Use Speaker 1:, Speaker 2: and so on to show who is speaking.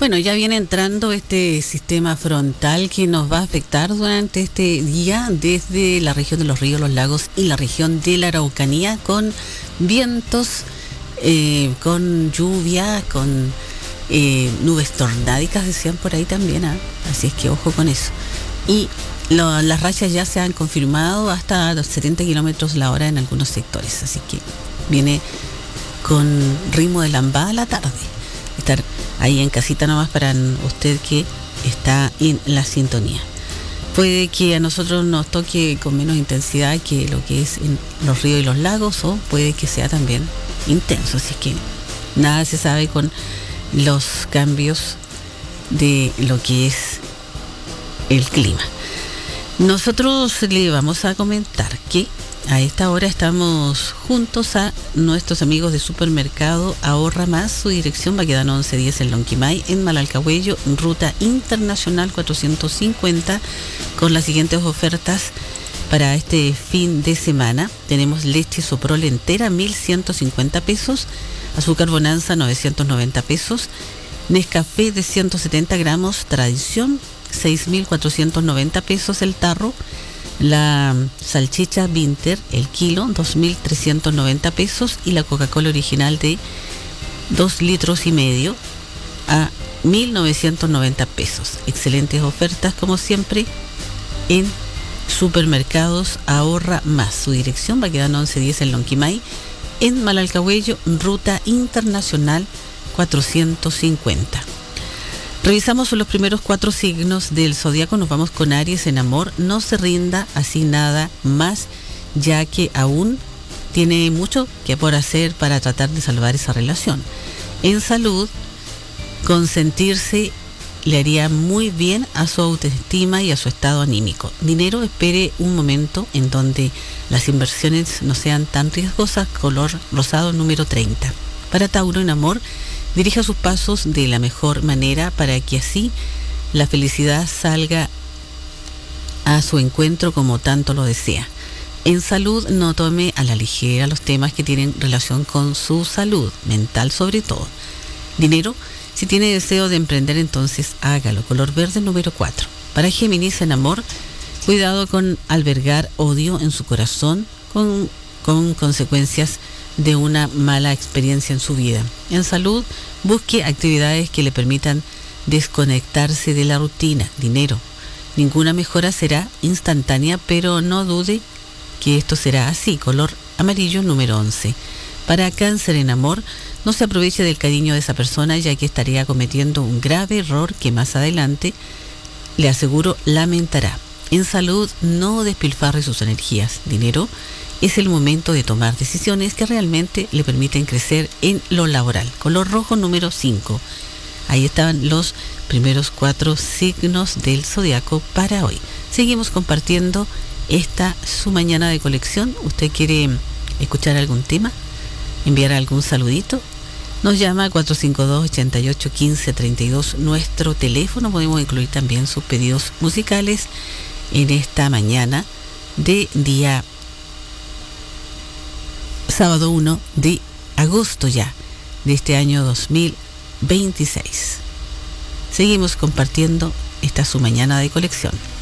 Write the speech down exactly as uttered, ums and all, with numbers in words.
Speaker 1: Bueno, ya viene entrando este sistema frontal que nos va a afectar durante este día desde la región de los ríos, los lagos y la región de la Araucanía, con vientos, eh, con lluvia, con eh, nubes tornádicas, decían por ahí también, ¿eh? Así es que ojo con eso. Y lo, las rachas ya se han confirmado hasta los setenta kilómetros la hora en algunos sectores, así que viene con ritmo de lambada a la tarde. Estar ahí en casita nomás para usted que está en la sintonía. Puede que a nosotros nos toque con menos intensidad que lo que es en los ríos y los lagos, o puede que sea también intenso, así que nada se sabe con los cambios de lo que es el clima. Nosotros le vamos a comentar que a esta hora estamos juntos a nuestros amigos de Supermercado Ahorra Más. Su dirección Baquedano once diez en Lonquimay, en Malalcahuello, ruta internacional cuatrocientos cincuenta, con las siguientes ofertas para este fin de semana. Tenemos leche Soprol entera, mil ciento cincuenta pesos, azúcar Bonanza, novecientos noventa pesos, Nescafé de ciento setenta gramos, Tradición, seis mil cuatrocientos noventa pesos el tarro. La salchicha Vinter, el kilo, dos mil trescientos noventa pesos, y la Coca-Cola original de dos litros y medio a mil novecientos noventa pesos. Excelentes ofertas, como siempre, en Supermercados Ahorra Más. Su dirección Baquedano once diez en Lonquimay, en Malalcahuello, ruta internacional cuatrocientos cincuenta. Revisamos los primeros cuatro signos del zodiaco. Nos vamos con Aries en amor. No se rinda así nada más, ya que aún tiene mucho que por hacer para tratar de salvar esa relación. En salud, consentirse le haría muy bien a su autoestima y a su estado anímico. Dinero, espere un momento en donde las inversiones no sean tan riesgosas. Color rosado número treinta. Para Tauro en amor, dirija sus pasos de la mejor manera para que así la felicidad salga a su encuentro como tanto lo desea. En salud, no tome a la ligera los temas que tienen relación con su salud mental, sobre todo. Dinero, si tiene deseo de emprender, entonces hágalo. Color verde número cuatro. Para Géminis en amor, cuidado con albergar odio en su corazón con, con consecuencias de una mala experiencia en su vida. En salud, busque actividades que le permitan desconectarse de la rutina. Dinero, ninguna mejora será instantánea, pero no dude que esto será así. Color amarillo número once. Para Cáncer en amor, no se aproveche del cariño de esa persona, ya que estaría cometiendo un grave error que más adelante, le aseguro, lamentará. En salud, no despilfarre sus energías. Dinero, es el momento de tomar decisiones que realmente le permiten crecer en lo laboral. Color rojo número cinco. Ahí estaban los primeros cuatro signos del zodiaco para hoy. Seguimos compartiendo esta su mañana de colección. ¿Usted quiere escuchar algún tema? ¿Enviar algún saludito? Nos llama a cuatro cinco dos, ocho ocho, uno cinco tres dos, nuestro teléfono. Podemos incluir también sus pedidos musicales en esta mañana de día sábado uno de agosto ya de este año dos mil veintiséis. Seguimos compartiendo esta su mañana de colección.